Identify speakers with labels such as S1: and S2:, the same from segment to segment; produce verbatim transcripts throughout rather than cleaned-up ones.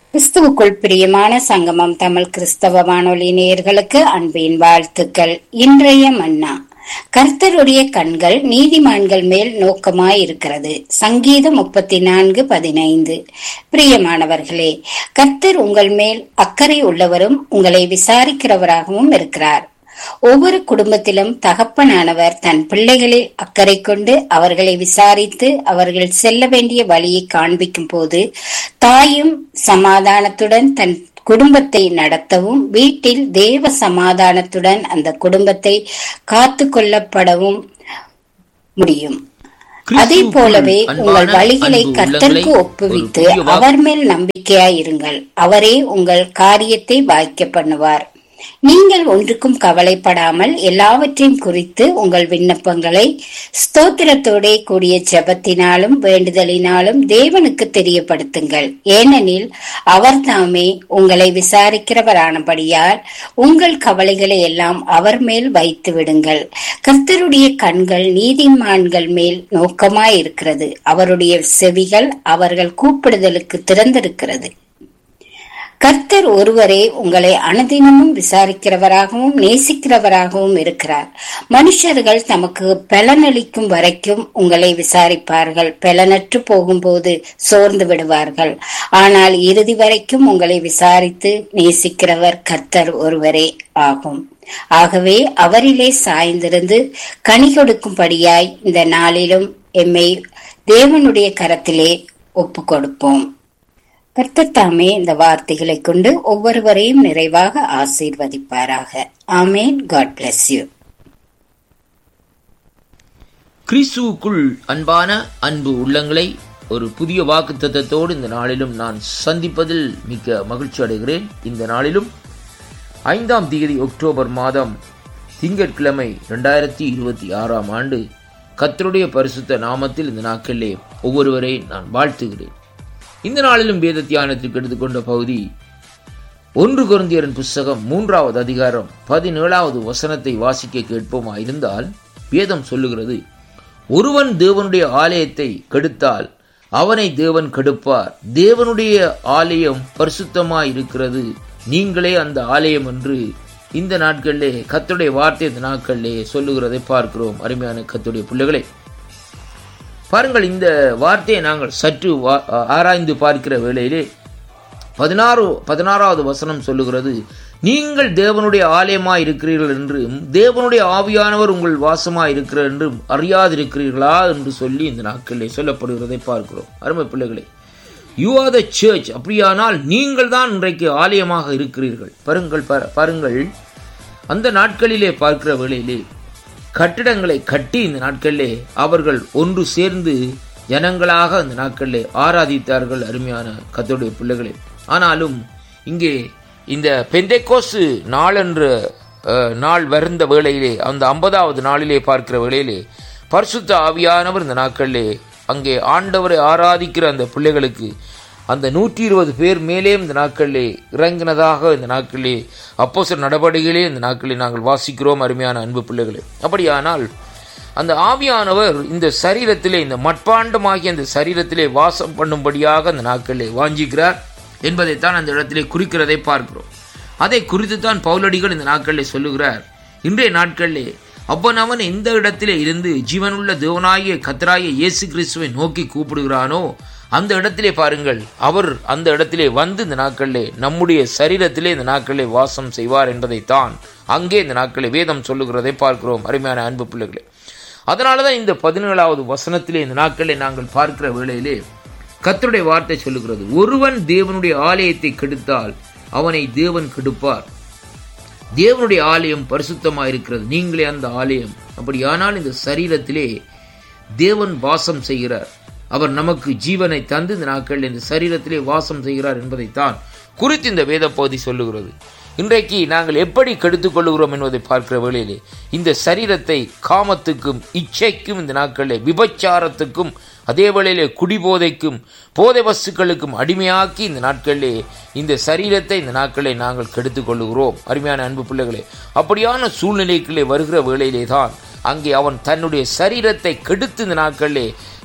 S1: கிறிஸ்துவுக்குள் பிரியமான சங்கமம் தமிழ் கிறிஸ்தவ வானொலி நேயர்களுக்கு அன்பின் வாழ்த்துக்கள். இன்றைய மன்னா, கர்த்தருடைய கண்கள் நீதிமான்கள் மேல் நோக்கமாயிருக்கிறது. சங்கீதம் முப்பத்தி நான்கு பதினைந்து. பிரியமானவர்களே, கர்த்தர் உங்கள் மேல் அக்கறை உள்ளவரும் உங்களை விசாரிக்கிறவராகவும் இருக்கிறார். ஒவ்வொரு குடும்பத்திலும் தகப்பனானவர் தன் பிள்ளைகளில் அக்கறை கொண்டு அவர்களை விசாரித்து அவர்கள் செல்ல வேண்டிய வழியை காண்பிக்கும் போது, தாயும் சமாதானத்துடன் தன் குடும்பத்தை நடத்தவும் வீட்டில் தேவ சமாதானத்துடன் அந்த குடும்பத்தை காத்து கொள்ளப்படவும் முடியும். அதே போலவே உங்கள் வழிகளை கர்த்தருக்கு ஒப்புவித்து அவர் மேல் நம்பிக்கையாயிருங்கள். அவரே உங்கள் காரியத்தை வாய்க்க பண்ணுவார். நீங்கள் ஒன்றுக்கும் கவலைப்படாமல் எல்லாவற்றையும் குறித்து உங்கள் விண்ணப்பங்களை ஸ்தோத்திரத்தோட கூடிய ஜெபத்தினாலும் வேண்டுதலினாலும் தேவனுக்கு தெரியப்படுத்துங்கள். ஏனெனில் அவர் தாமே உங்களை விசாரிக்கிறவரானபடியால் உங்கள் கவலைகளை எல்லாம் அவர் மேல் வைத்து விடுங்கள். கர்த்தருடைய கண்கள் நீதிமான்கள் மேல் நோக்கமாயிருக்கிறது. அவருடைய செவிகள் அவர்கள் கூப்பிடுதலுக்கு திறந்திருக்கிறது. கர்த்தர் ஒருவரே உங்களை அனுதினமும் விசாரிக்கிறவராகவும் நேசிக்கிறவராகவும் இருக்கிறார். மனுஷர்கள் தமக்கு பலனளிக்கும் வரைக்கும் உங்களை விசாரிப்பார்கள். பலனற்று போகும்போது சோர்ந்து விடுவார்கள். ஆனால் இறுதி வரைக்கும் உங்களை விசாரித்து நேசிக்கிறவர் கர்த்தர் ஒருவரே ஆகும். ஆகவே அவரிலே சாய்ந்திருந்து கனி கொடுக்கும்படியாய் இந்த நாளிலும் எம்மை தேவனுடைய கரத்திலே ஒப்பு கொடுப்போம். கர்த்தர் தாமே இந்த வார்த்தைகளை கொண்டு ஒவ்வொருவரையும் நிறைவாக ஆசீர்வதிப்பாராக. ஆமேன். God bless you.
S2: கிறிஸ்துவுக்குள் அன்பான அன்பு உள்ளங்களை ஒரு புதிய வாக்குத்தத்தத்தோடு இந்த நாளிலும் நான் சந்திப்பதில் மிக்க மகிழ்ச்சி அடைகிறேன். இந்த நாளிலும் ஐந்தாம் தேதி அக்டோபர் மாதம் திங்கட்கிழமை இரண்டாயிரத்தி இருபத்தி ஆறாம் ஆண்டு கர்த்தருடைய பரிசுத்த நாமத்தில் இந்த நாட்களிலே ஒவ்வொருவரை நான் வாழ்த்துகிறேன். இந்த நாளிலும் வேத தியானத்திற்கு எடுத்துக்கொண்ட பகுதி ஒன்று கொரிந்தியரின் புஸ்தகம் மூன்றாவது அதிகாரம் பதினேழாவது வசனத்தை வாசிக்க கேட்போமாயிருந்தால், வேதம் சொல்லுகிறது, ஒருவன் தேவனுடைய ஆலயத்தை கெடுத்தால் அவனை தேவன் கெடுப்பார். தேவனுடைய ஆலயம் பரிசுத்தமாயிருக்கிறது, நீங்களே அந்த ஆலயம் என்று இந்த நாட்களிலே கர்த்தருடைய வார்த்தை இந்த நாட்களிலே சொல்லுகிறதை பார்க்கிறோம். அருமையான கர்த்தருடைய பிள்ளைகளே, பாருங்கள், இந்த வார்த்தையை நாங்கள் சற்று ஆராய்ந்து பார்க்கிற வேளையிலே பதினாறு பதினாறாவது வசனம் சொல்லுகிறது, நீங்கள் தேவனுடைய ஆலயமாய் இருக்கிறீர்கள் என்றும் தேவனுடைய ஆவியானவர் உங்கள் வாசமாய் இருக்கிறார் என்றும் அறியாதிருக்கிறீர்களா என்று சொல்லி இந்த நாட்களிலே சொல்லப்படுகிறதை பார்க்கிறோம். அருமை பிள்ளைகளே, யூ ஆர் த சர்ச். அப்படியானால் நீங்கள் தான் இன்றைக்கு ஆலயமாக இருக்கிறீர்கள். பாருங்கள் பாருங்கள் அந்த நாட்களிலே பார்க்கிற வேளையிலே கட்டிடங்களை கட்டி இந்த நாட்களிலே அவர்கள் ஒன்று சேர்ந்து ஜனங்களாக இந்த நாட்களிலே ஆராதித்தார்கள். அருமையான கர்த்தருடைய பிள்ளைகளே, ஆனாலும் இங்கே இந்த பெந்தேகோஸ்து நாளென்ற நாள் வருந்த வேளையிலே, அந்த ஐம்பதாவது நாளிலே பார்க்கிற வேளையிலே பரிசுத்த ஆவியானவர் இந்த நாட்களிலே அங்கே ஆண்டவரை ஆராதிக்கிற அந்த பிள்ளைகளுக்கு அந்த நூற்றி இருபது பேர் மேலே இந்த நாட்களிலே இறங்கினதாக இந்த நாட்களிலே அப்போஸ்தலர் நடவடிக்கைகளே இந்த நாட்களில் நாங்கள் வாசிக்கிறோம். அருமையான அன்பு பிள்ளைகளே, அப்படியானால் அந்த ஆவியானவர் இந்த சரீரத்திலே, இந்த மட்பாண்டமாகிய அந்த சரீரத்திலே வாசம் பண்ணும்படியாக அந்த நாட்களிலே வாஞ்சிக்கிறார் என்பதைத்தான் அந்த இடத்திலே குறிக்கிறதை பார்க்கிறோம். அதை குறித்து தான் பவுலடிகள் இந்த நாட்களிலே சொல்லுகிறார். இன்றைய நாட்களிலே அவனவன் எந்த இடத்திலே இருந்து ஜீவனுள்ள தேவனாகிய கர்த்தராகிய இயேசு கிறிஸ்துவை நோக்கி கூப்பிடுகிறானோ அந்த இடத்திலே பாருங்கள், அவர் அந்த இடத்திலே வந்து இந்த நாட்களிலே நம்முடைய சரீரத்திலே இந்த நாட்களிலே வாசம் செய்வார் என்பதைத்தான் அங்கே இந்த நாட்களிலே வேதம் சொல்லுகிறதை பார்க்கிறோம். அருமையான அன்பு பிள்ளைகளே, அதனாலதான் இந்த பதினேழாவது வசனத்திலே இந்த நாட்களிலே நாங்கள் பார்க்கிற வேளையிலே கர்த்தருடைய வார்த்தை சொல்லுகிறது, ஒருவன் தேவனுடைய ஆலயத்தை கெடுத்தால் அவனை தேவன் கெடுப்பார். தேவனுடைய ஆலயம் பரிசுத்தமாயிருக்கிறது, நீங்களே அந்த ஆலயம். அப்படியானால் இந்த சரீரத்திலே தேவன் வாசம் செய்கிறார். அவர் நமக்கு ஜீவனை தந்து இந்த நாட்களில் இந்த சரீரத்திலே வாசம் செய்கிறார் என்பதைத்தான் குறித்து இந்த வேத பகுதி சொல்லுகிறது. இன்றைக்கு நாங்கள் எப்படி கெடுத்துக் கொள்ளுகிறோம் என்பதை பார்க்கிற வேளையிலே இந்த சரீரத்தை காமத்துக்கும் இச்சைக்கும் இந்த நாட்களிலே விபச்சாரத்துக்கும் அதே வேளையிலே குடிபோதைக்கும் போதை வஸ்துக்களுக்கும் அடிமையாக்கி இந்த நாட்களிலே இந்த சரீரத்தை இந்த நாட்களை நாங்கள் கெடுத்துக் கொள்ளுகிறோம். அருமையான அன்பு பிள்ளைகளே, அப்படியான சூழ்நிலைகளே வருகிற வேளையிலே தான் அங்கே அவன் தன்னுடைய சரீரத்தை கெடுத்து இந்த நாட்களிலே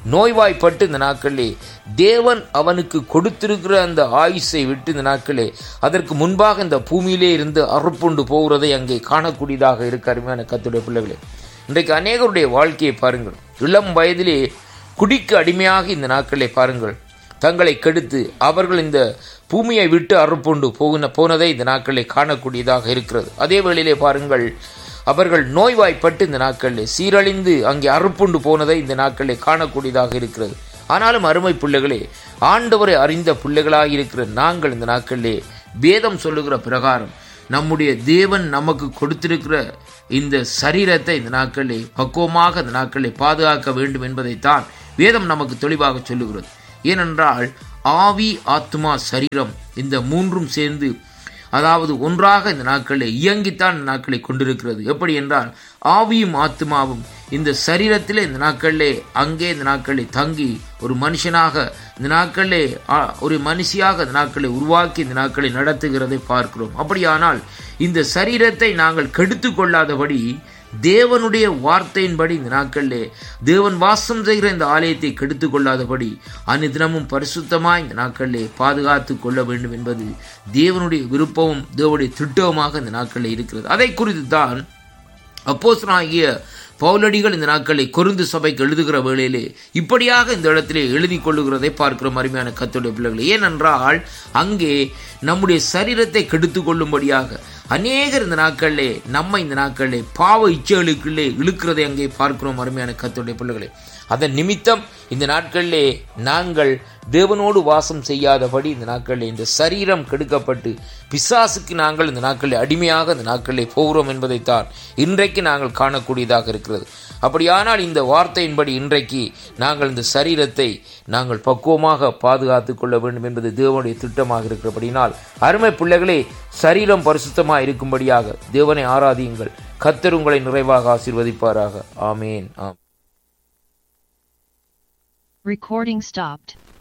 S2: நோய்வாய்ப்பட்டு இந்த நாட்களிலே தேவன் அவனுக்கு கொடுத்திருக்கிற அந்த ஆயுசை விட்டு இந்த நாட்களே அதற்கு முன்பாக இந்த பூமியிலே இருந்து அறுப்புண்டு போகிறதை அங்கே காணக்கூடியதாக இருக்க அருமையான கர்த்தருடைய பிள்ளைகளே. இன்றைக்கு அநேகருடைய வாழ்க்கையை பாருங்கள். இளம் வயதிலே குடிக்கு அடிமையாக இந்த நாட்களை பாருங்கள் தங்களை கெடுத்து அவர்கள் இந்த பூமியை விட்டு அறுப்புண்டு போன போனதை இந்த நாட்களை காணக்கூடியதாக இருக்கிறது. அதே வேளையிலே பாருங்கள் அவர்கள் நோய்வாய்ப்பட்டு இந்த நாட்களில் சீரழிந்து அங்கே அறுப்புண்டு போனதை இந்த நாட்களில் காணக்கூடியதாக இருக்கிறது. ஆனாலும் அருமை பிள்ளைகளே, ஆண்டவரை அறிந்த பிள்ளைகளாக இருக்கிற நாங்கள் இந்த நாட்களிலே வேதம் சொல்லுகிற பிரகாரம் நம்முடைய தேவன் நமக்கு கொடுத்திருக்கிற இந்த சரீரத்தை இந்த நாட்களிலே பக்குவமாக இந்த நாட்களை பாதுகாக்க வேண்டும் என்பதைத்தான் வேதம் நமக்கு தெளிவாக சொல்லுகிறது. ஏனென்றால் ஆவி, ஆத்மா, சரீரம் இந்த மூன்றும் சேர்ந்து அதாவது ஒன்றாக இந்த நாட்களை இயங்கித்தான் இந்த நாட்களை கொண்டிருக்கிறது. எப்படி என்றால் ஆவியும் ஆத்மாவும் இந்த சரீரத்திலே இந்த நாட்களிலே அங்கே இந்த நாட்களை தங்கி ஒரு மனுஷனாக இந்த நாட்களிலே ஒரு மனுஷியாக இந்த நாட்களை உருவாக்கி இந்த நாட்களை நடத்துகிறதை பார்க்கிறோம். அப்படியானால் இந்த சரீரத்தை நாங்கள் கெடுத்து கொள்ளாதபடி தேவனுடைய வார்த்தையின்படி இந்த நாட்களிலே தேவன் வாசம் செய்கிற இந்த ஆலயத்தை கெடுத்து கொள்ளாதபடி அனுதினமும் பரிசுத்தமாய் இந்த நாட்களிலே பாதுகாத்து கொள்ள வேண்டும் என்பது தேவனுடைய விருப்பமும் தேவனுடைய திட்டமாக இந்த நாட்களில் இருக்கிறது. அதை குறித்து தான் அப்போஸ்தலனாகிய பவுலடிகள் இந்த நாட்களை கொரிந்து சபைக்கு எழுதுகிற வேளையிலே இப்படியாக இந்த இடத்திலே எழுதி கொள்ளுகிறதை பார்க்கிறோம் அருமையான கர்த்தருடைய பிள்ளைகளே. ஏனென்றால் அங்கே நம்முடைய சரீரத்தை கெடுத்து கொள்ளும்படியாக அநேகர் இந்த நாட்களிலே நம்மை இந்த நாட்களிலே பாவ இச்சைகளுக்குள்ளே இழுக்கிறதை அங்கே பார்க்கிறோம் அருமையான கர்த்தருடைய பிள்ளைகளே. அதன் நிமித்தம் இந்த நாட்களிலே நாங்கள் தேவனோடு வாசம் செய்யாதபடி இந்த நாட்களில் இந்த சரீரம் கெடுக்கப்பட்டு பிசாசுக்கு நாங்கள் இந்த நாட்களில் அடிமையாக இந்த நாட்களிலே போகிறோம் என்பதைத்தான் இன்றைக்கு நாங்கள் காணக்கூடியதாக இருக்கிறது. அப்படியானால் இந்த வார்த்தையின்படி இன்றைக்கு நாங்கள் இந்த சரீரத்தை நாங்கள் பக்குவமாக பாதுகாத்து கொள்ள வேண்டும் என்பது தேவனுடைய திட்டமாக இருக்கிறபடினால் அருமை பிள்ளைகளே, சரீரம் பரிசுத்தமாக இருக்கும்படியாக தேவனை ஆராதியுங்கள். கர்த்தர் உங்களை நிறைவாக ஆசீர்வதிப்பாராக. ஆமேன். ஆம்.
S3: Recording stopped.